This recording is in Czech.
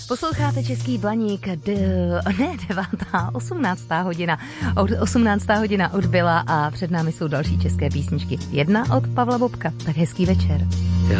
Posloucháte Český Blaník, ne 18. hodina. 18. hodina odbyla a před námi jsou další české písničky. Jedna od Pavla Bobka. Tak hezký večer.